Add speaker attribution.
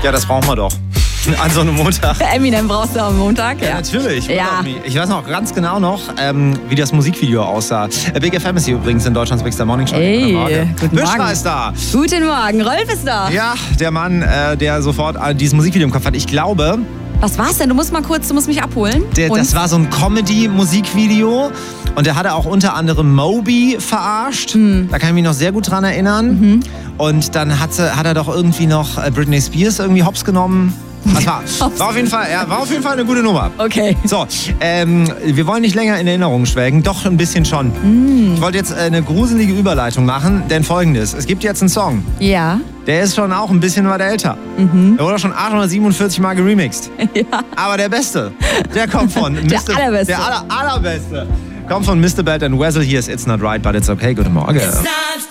Speaker 1: Ja, das brauchen wir doch. An so einem Montag.
Speaker 2: Eminem brauchst du am Montag,
Speaker 1: Ja, natürlich.
Speaker 2: Ja.
Speaker 1: Ich weiß noch ganz genau wie das Musikvideo aussah. Big FM ist hier übrigens in Deutschlands Big Star Morning Show.
Speaker 2: Hey, guten
Speaker 1: Büschra
Speaker 2: Morgen.
Speaker 1: ist da.
Speaker 2: Guten Morgen, Rolf ist da.
Speaker 1: Ja, der Mann, der sofort dieses Musikvideo im Kopf hat. Ich glaube,
Speaker 2: Was war's denn? Du musst mich abholen.
Speaker 1: das war so ein Comedy-Musikvideo. Und der hatte auch unter anderem Moby verarscht. Da kann ich mich noch sehr gut dran erinnern. Und dann hat er doch irgendwie noch Britney Spears irgendwie hops genommen. Das war auf jeden Fall eine gute Nummer.
Speaker 2: Okay.
Speaker 1: So, wir wollen nicht länger in Erinnerungen schwelgen, doch ein bisschen schon. Ich wollte jetzt eine gruselige Überleitung machen, denn Folgendes: Es gibt jetzt einen Song,
Speaker 2: Ja.
Speaker 1: der ist schon auch ein bisschen was älter. Der wurde schon 847 Mal geremixed.
Speaker 2: Ja.
Speaker 1: Aber der Beste, der kommt von
Speaker 2: Allerbeste.
Speaker 1: Der allerbeste. Kommt von Mr. Belt and Wessel. Hier ist It's Not Right, but It's Okay. Guten Morgen.
Speaker 3: It's not